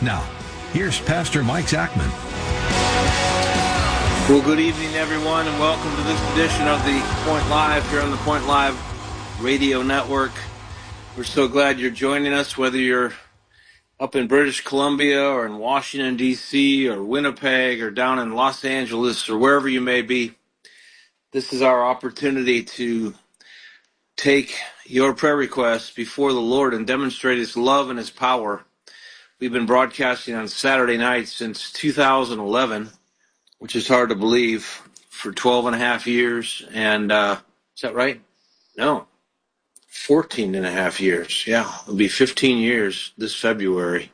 Now, here's Pastor Mike Zachman. Well, good evening, everyone, and welcome to this edition of the Point Live here on the Point Live Radio Network. We're so glad you're joining us, whether you're up in British Columbia or in Washington, D.C., or Winnipeg, or down in Los Angeles, or wherever you may be. This is our opportunity to take your prayer requests before the Lord and demonstrate His love and His power. We've been broadcasting on Saturday nights since 2011, which is hard to believe, for 12 and a half years. And is that right? No, 14 and a half years. Yeah, it'll be 15 years this February.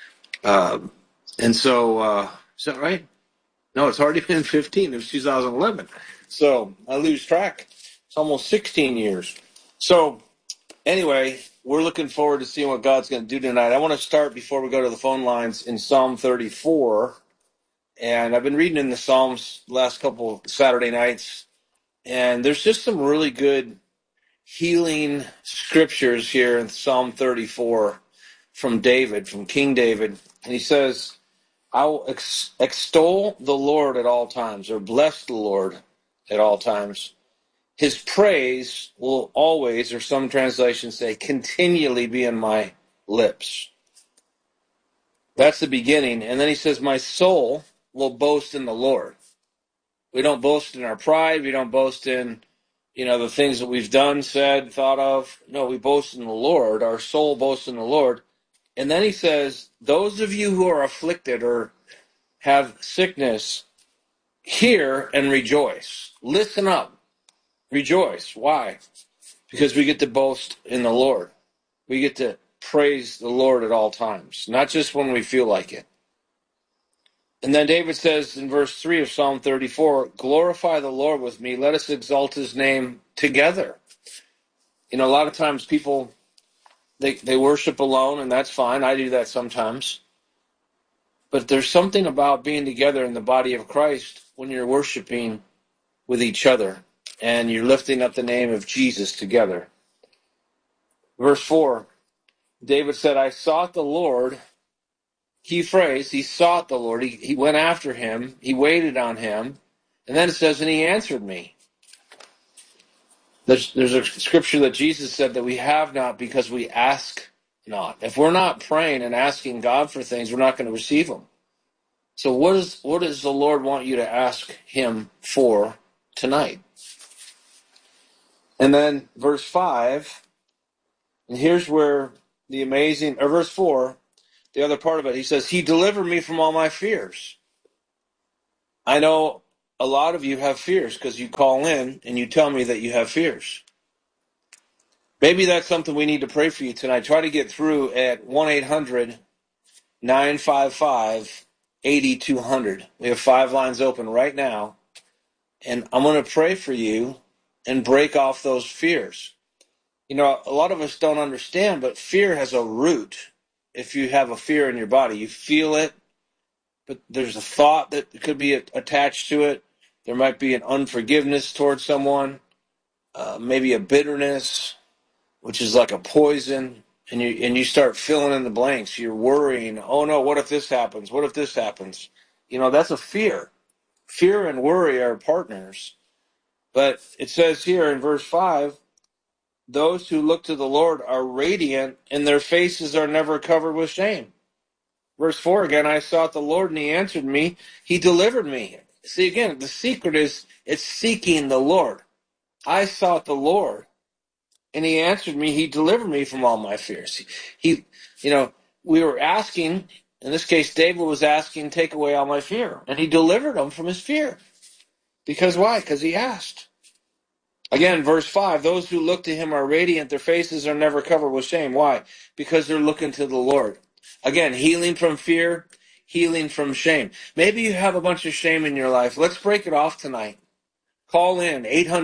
Is that right? No, it's already been 15. It was 2011. So I lose track. It's almost 16 years. So anyway, we're looking forward to seeing what God's going to do tonight. I want to start, before we go to the phone lines, in Psalm 34. And I've been reading in the Psalms the last couple of Saturday nights, and there's just some really good healing scriptures here in Psalm 34 from David, from King David. And he says, I will extol the Lord at all times, or bless the Lord at all times. His praise will always, or some translations say, continually be in my lips. That's the beginning. And then he says, my soul will boast in the Lord. We don't boast in our pride. We don't boast in, the things that we've done, said, thought of. No, we boast in the Lord. Our soul boasts in the Lord. And then he says, those of you who are afflicted or have sickness, hear and rejoice. Listen up. Rejoice. Why? Because we get to boast in the Lord. We get to praise the Lord at all times, not just when we feel like it. And then David says in verse 3 of Psalm 34, glorify the Lord with me. Let us exalt his name together. A lot of times people, they worship alone, and that's fine. I do that sometimes. But there's something about being together in the body of Christ when you're worshiping with each other and you're lifting up the name of Jesus together. Verse 4, David said, I sought the Lord. Key phrase, he sought the Lord. He went after him. He waited on him. And then it says, and he answered me. There's a scripture that Jesus said that we have not because we ask not. If we're not praying and asking God for things, we're not going to receive them. So what does the Lord want you to ask him for tonight? And then verse 5, and here's where verse 4, the other part of it, he says, he delivered me from all my fears. I know a lot of you have fears because you call in and you tell me that you have fears. Maybe that's something we need to pray for you tonight. Try to get through at 1-800-955-8200. We have 5 lines open right now. And I'm going to pray for you and break off those fears. A lot of us don't understand, but fear has a root. If you have a fear in your body, you feel it, but there's a thought that could be attached to it. There might be an unforgiveness towards someone, maybe a bitterness, which is like a poison, and you start filling in the blanks. You're worrying, oh no, what if this happens? What if this happens? That's a fear. Fear and worry are partners. But it says here in verse 5, those who look to the Lord are radiant, and their faces are never covered with shame. Verse 4 again, I sought the Lord, and he answered me. He delivered me. See, again, the secret is it's seeking the Lord. I sought the Lord, and he answered me. He delivered me from all my fears. We were asking, in this case, David was asking, take away all my fear. And he delivered him from his fear. Because why? Because he asked. Again, verse 5, those who look to him are radiant. Their faces are never covered with shame. Why? Because they're looking to the Lord. Again, healing from fear, healing from shame. Maybe you have a bunch of shame in your life. Let's break it off tonight. Call in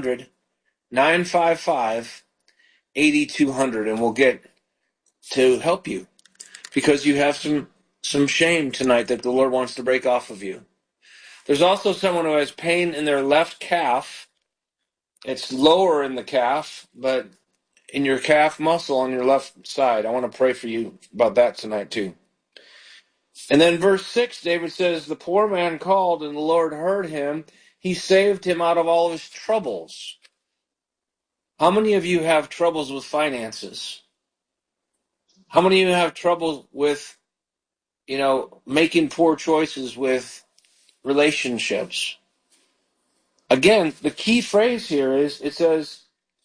800-955-8200, and we'll get to help you. Because you have some shame tonight that the Lord wants to break off of you. There's also someone who has pain in their left calf. It's lower in the calf, but in your calf muscle on your left side. I want to pray for you about that tonight too. And then verse 6, David says, the poor man called and the Lord heard him. He saved him out of all his troubles. How many of you have troubles with finances? How many of you have trouble with, making poor choices with relationships? Again, the key phrase here is, it says,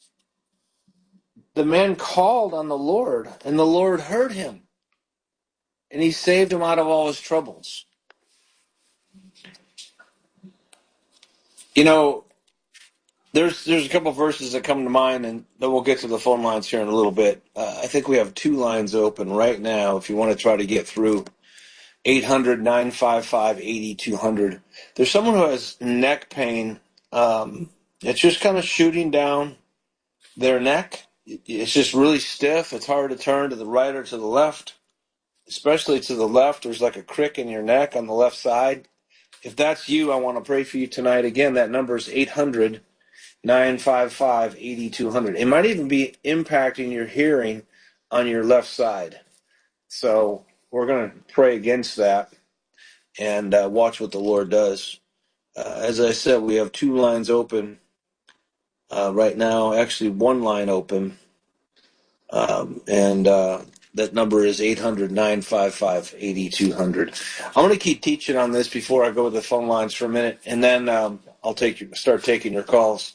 the man called on the Lord and the Lord heard him. And he saved him out of all his troubles. There's a couple verses that come to mind, and then we'll get to the phone lines here in a little bit. I think we have two lines open right now if you want to try to get through. 800-955-8200. There's someone who has neck pain. It's just kind of shooting down their neck. It's just really stiff. It's hard to turn to the right or to the left, especially to the left. There's like a crick in your neck on the left side. If that's you, I want to pray for you tonight. Again, that number is 800-955-8200. It might even be impacting your hearing on your left side. So we're going to pray against that and watch what the Lord does. As I said, we have two lines open right now. Actually, one line open. And that number is 800-955-8200. I'm going to keep teaching on this before I go to the phone lines for a minute, and then I'll start taking your calls.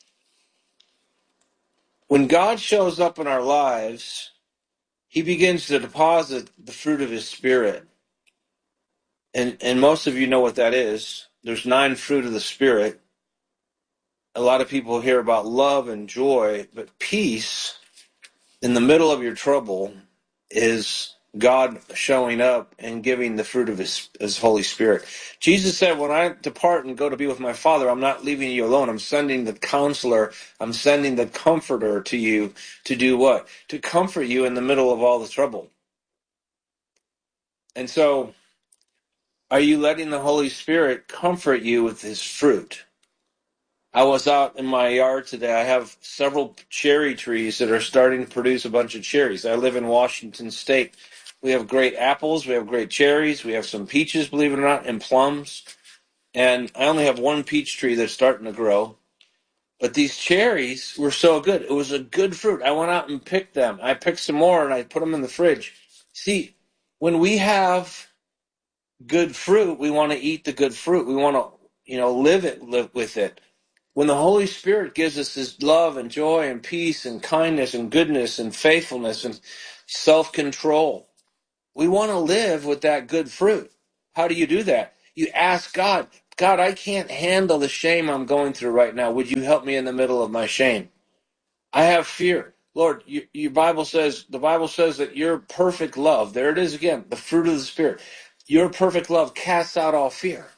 When God shows up in our lives, he begins to deposit the fruit of his Spirit. And most of you know what that is. There's 9 fruit of the Spirit. A lot of people hear about love and joy, but peace in the middle of your trouble is God showing up and giving the fruit of his Holy Spirit. Jesus said, when I depart and go to be with my Father, I'm not leaving you alone. I'm sending the counselor. I'm sending the comforter to you to do what? To comfort you in the middle of all the trouble. And so, are you letting the Holy Spirit comfort you with his fruit? I was out in my yard today. I have several cherry trees that are starting to produce a bunch of cherries. I live in Washington State. We have great apples. We have great cherries. We have some peaches, believe it or not, and plums. And I only have one peach tree that's starting to grow. But these cherries were so good. It was a good fruit. I went out and picked them. I picked some more, and I put them in the fridge. See, when we have good fruit, we want to eat the good fruit. We want to, live with it. When the Holy Spirit gives us his love and joy and peace and kindness and goodness and faithfulness and self-control, we want to live with that good fruit. How do you do that? You ask God, God, I can't handle the shame I'm going through right now. Would you help me in the middle of my shame? I have fear. Lord, the Bible says that your perfect love, there it is again, the fruit of the Spirit, your perfect love casts out all fear.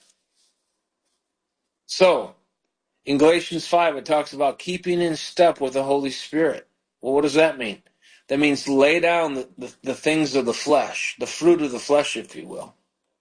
So, in Galatians 5, it talks about keeping in step with the Holy Spirit. Well, what does that mean? That means lay down the things of the flesh, the fruit of the flesh, if you will.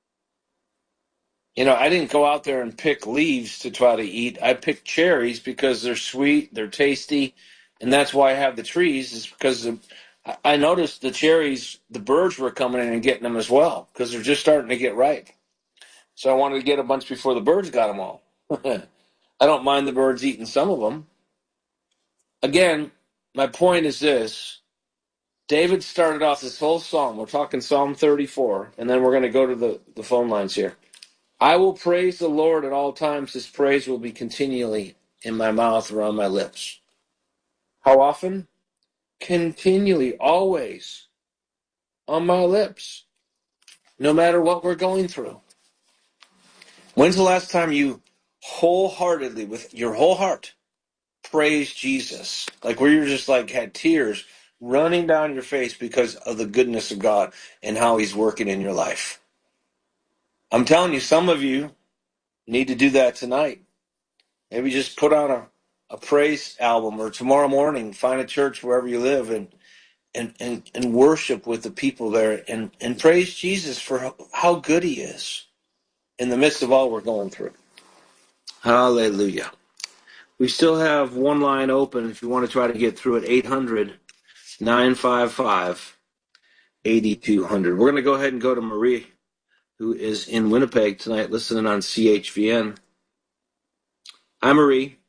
I didn't go out there and pick leaves to try to eat. I picked cherries because they're sweet, they're tasty, and that's why I have the trees, is because I noticed the cherries, the birds were coming in and getting them as well, because they're just starting to get ripe. So I wanted to get a bunch before the birds got them all. I don't mind the birds eating some of them. Again, my point is this. David started off this whole psalm. We're talking Psalm 34, and then we're going to go to the phone lines here. I will praise the Lord at all times. His praise will be continually in my mouth or on my lips. How often? Continually, always on my lips, no matter what we're going through. When's the last time you wholeheartedly, with your whole heart, praise Jesus? Like where you're just like had tears running down your face because of the goodness of God and how he's working in your life. I'm telling you, some of you need to do that tonight. Maybe just put on a praise album, or tomorrow morning find a church wherever you live and worship with the people there and praise Jesus for how good he is in the midst of all we're going through. Hallelujah. We still have one line open if you want to try to get through it, 800-955-8200. We're going to go ahead and go to Marie. who is in Winnipeg tonight listening on CHVN. Hi, Marie.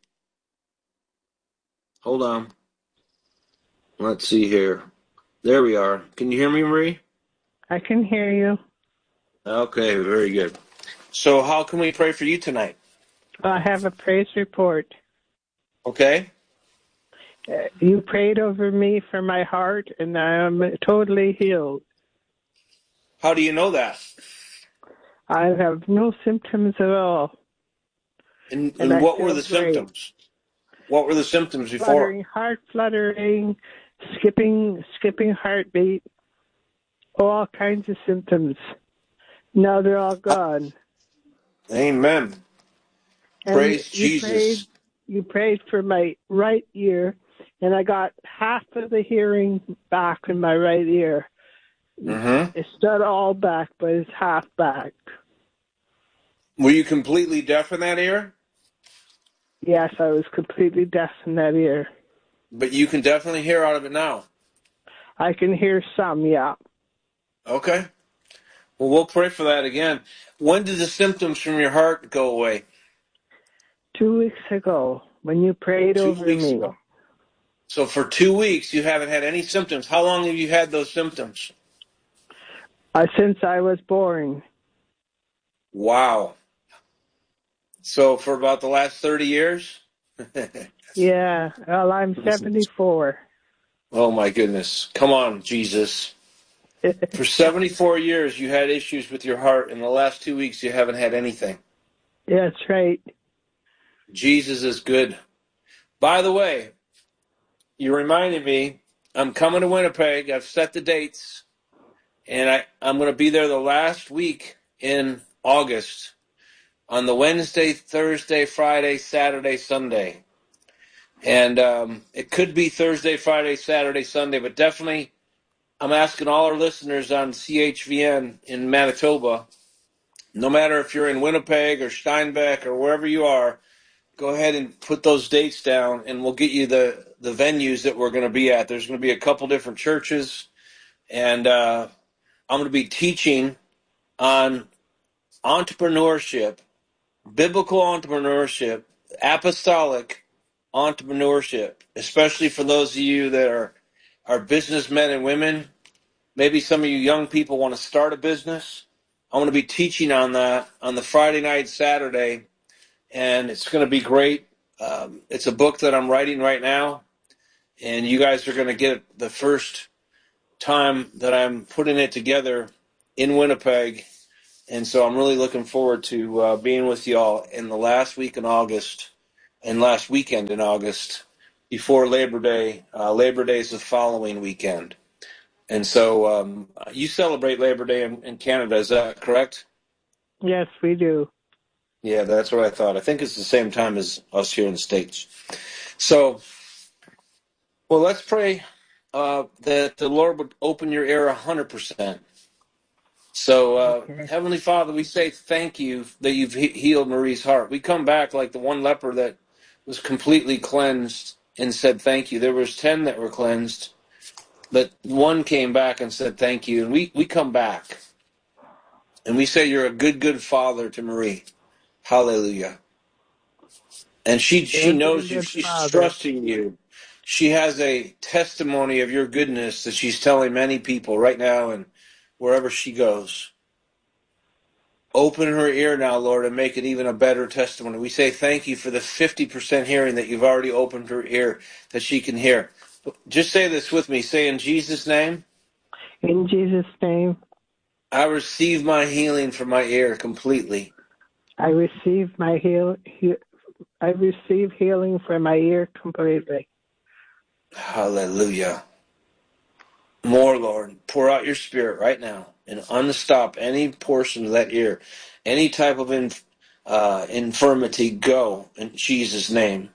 Hold on. Let's see here. There we are. Can you hear me, Marie? I can hear you. Okay, very good. So how can we pray for you tonight? I have a praise report. Okay. You prayed over me for my heart, and I am totally healed. How do you know that? I have no symptoms at all. And I what were feel the great. symptoms? What were the symptoms before? Fluttering, heart fluttering, skipping heartbeat, all kinds of symptoms. Now they're all gone. Amen. And Praise Jesus. You prayed for my right ear, and I got half of the hearing back in my right ear. Mm-hmm. It's not all back, but it's half back. Were you completely deaf in that ear? Yes, I was completely deaf in that ear. But you can definitely hear out of it now. I can hear some, yeah. Okay. Well, we'll pray for that again. When did the symptoms from your heart go away? 2 weeks ago, when you prayed 2 over weeks me. ago. So for 2 weeks, you haven't had any symptoms. How long have you had those symptoms? Since I was born. Wow. So for about the last 30 years? Yeah, well, I'm 74. Oh, my goodness. Come on, Jesus. For 74 years, you had issues with your heart. In the last 2 weeks, you haven't had anything. That's right. Jesus is good. By the way, you reminded me, I'm coming to Winnipeg. I've set the dates. And I'm going to be there the last week in August on the Wednesday, Thursday, Friday, Saturday, Sunday. And it could be Thursday, Friday, Saturday, Sunday, but definitely I'm asking all our listeners on CHVN in Manitoba, no matter if you're in Winnipeg or Steinbach or wherever you are, go ahead and put those dates down and we'll get you the venues that we're going to be at. There's going to be a couple different churches, and I'm going to be teaching on entrepreneurship, biblical entrepreneurship, apostolic entrepreneurship, especially for those of you that are businessmen and women. Maybe some of you young people want to start a business. I'm going to be teaching on that on the Friday night, Saturday, and it's going to be great. It's a book that I'm writing right now, and you guys are going to get the first time that I'm putting it together in Winnipeg. And so I'm really looking forward to being with y'all in the last week in August and last weekend in August before Labor Day. Labor Day is the following weekend. And so you celebrate Labor Day in Canada, is that correct? Yes, we do. Yeah, that's what I thought. I think it's the same time as us here in the States. So, well, let's pray that the Lord would open your ear 100%. So, Okay. Heavenly Father, we say thank you that you've healed Marie's heart. We come back like the one leper that was completely cleansed and said thank you. There was 10 that were cleansed, but one came back and said thank you. And we come back, and we say you're a good, good father to Marie. Hallelujah. And she knows you. She's trusting you. She has a testimony of your goodness that she's telling many people right now and wherever she goes. Open her ear now, Lord, and make it even a better testimony. We say thank you for the 50% hearing that you've already opened her ear that she can hear. Just say this with me. Say, in Jesus' name. In Jesus' name. I receive my healing from my ear completely. I receive I receive healing from my ear completely. Hallelujah. More, Lord. Pour out your spirit right now and unstop any portion of that ear. Any type of infirmity, go in Jesus' name.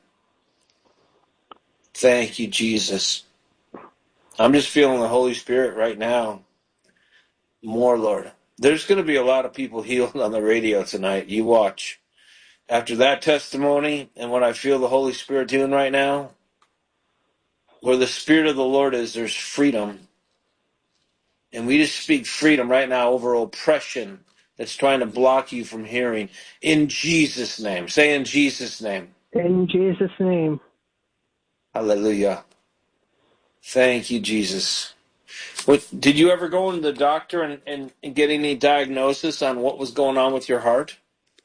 Thank you, Jesus. I'm just feeling the Holy Spirit right now. More, Lord. There's going to be a lot of people healed on the radio tonight. You watch. After that testimony and what I feel the Holy Spirit doing right now, where the Spirit of the Lord is, there's freedom. And we just speak freedom right now over oppression, that's trying to block you from hearing. In Jesus' name. Say in Jesus' name. In Jesus' name. Hallelujah. Thank you, Jesus. Did you ever go to the doctor and get any diagnosis on what was going on with your heart?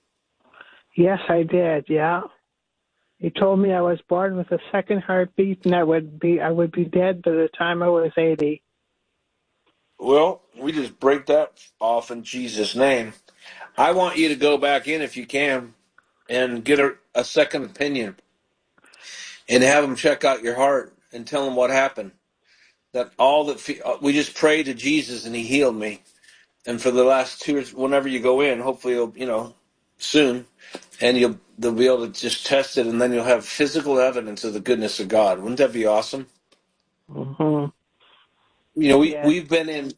Yes, I did, yeah. He told me I was born with a second heartbeat and I would be dead by the time I was 80. Well, we just break that off in Jesus' name. I want you to go back in if you can and get a second opinion and have them check out your heart and tell them what happened. That we just prayed to Jesus and he healed me. And for the last whenever you go in, hopefully you'll, soon, and they'll be able to just test it, and then you'll have physical evidence of the goodness of God. Wouldn't that be awesome? Mm-hmm. Yes. we've been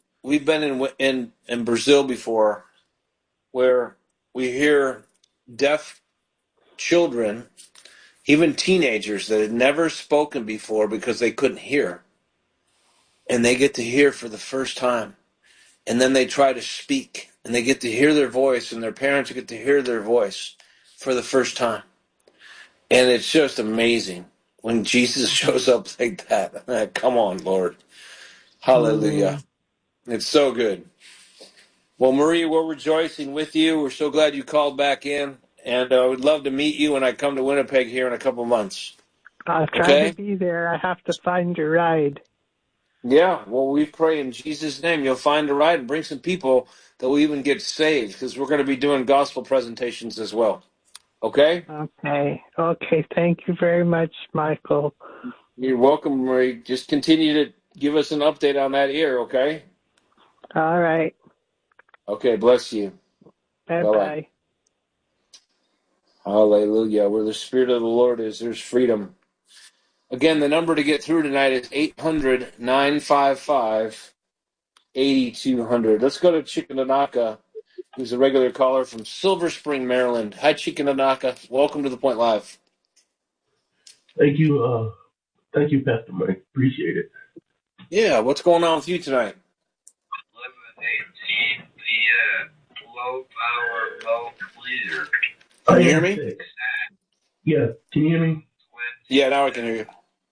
in Brazil before, where we hear deaf children, even teenagers that had never spoken before because they couldn't hear, and they get to hear for the first time, and then they try to speak, and they get to hear their voice, and their parents get to hear their voice for the first time. And it's just amazing when Jesus shows up like that. Come on, Lord. Hallelujah. It's so good. Well, Marie, we're rejoicing with you. We're so glad you called back in. And I would love to meet you when I come to Winnipeg here in a couple months. I'll try to be there. I have to find a ride. Yeah, well, we pray in Jesus' name you'll find a ride and bring some people that will even get saved, because we're going to be doing gospel presentations as well. Okay? Okay. Thank you very much, Michael. You're welcome, Marie. Just continue to give us an update on that ear, okay? All right. Okay, bless you. Bye-bye. Hallelujah. Where the Spirit of the Lord is, there's freedom. Again, the number to get through tonight is 800-955-8200. Let's go to Chickenanaka, who's a regular caller from Silver Spring, Maryland. Hi, Chickenanaka. Welcome to The Point Live. Thank you, Pastor Mike. Appreciate it. Yeah, what's going on with you tonight? Low power, low clear. Can you hear me? Sick. Yeah, can you hear me? Yeah, now I can hear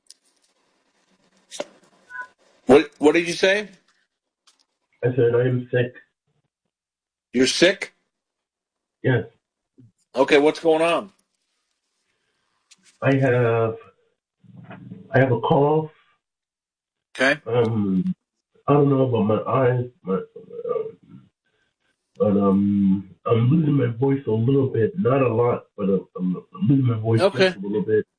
you. What did you say? I said I am sick. You're sick? Yes. Okay, what's going on? I have a cough. Okay. I don't know about my eyes, but I'm losing my voice a little bit. Not a lot, but I'm losing my voice just a little bit.